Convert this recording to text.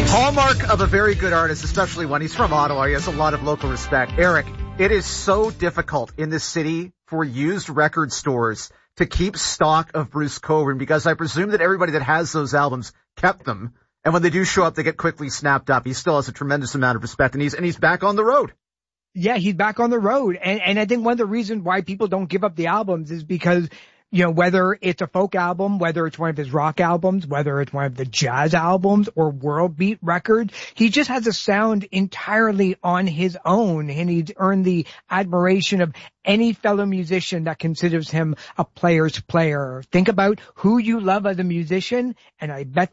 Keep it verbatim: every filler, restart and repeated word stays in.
Hallmark of a very good artist, especially when he's from Ottawa. He has a lot of local respect. Eric, it is so difficult in this city for used record stores to keep stock of Bruce Cockburn, because I presume that everybody that has those albums kept them. And when they do show up, they get quickly snapped up. He still has a tremendous amount of respect, and he's, and he's back on the road. Yeah, he's back on the road. And, and I think one of the reasons why people don't give up the albums is because, you know, whether it's a folk album, whether it's one of his rock albums, whether it's one of the jazz albums or world beat records, he just has a sound entirely on his own, and he's earned the admiration of any fellow musician that considers him a player's player. Think about who you love as a musician, and I bet